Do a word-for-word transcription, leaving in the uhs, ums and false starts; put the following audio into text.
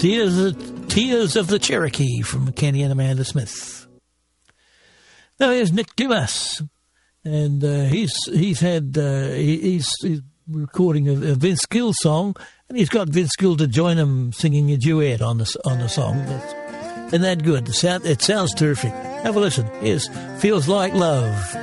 Tears, Tears of the Cherokee from Kenny and Amanda Smith. Now here's Nick Dumas, and uh, he's he's had uh, he, he's, he's recording a, a Vince Gill song, and he's got Vince Gill to join him singing a duet on the on the song. That's, isn't that good? The sound, it sounds terrific. Have a listen. Here's Feels Like Love.